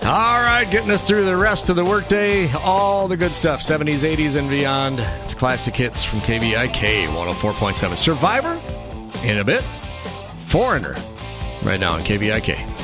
All right, getting us through the rest of the workday. All the good stuff, 70s, 80s, and beyond. It's classic hits from KVIK 104.7. Survivor in a bit. Foreigner right now on KVIK.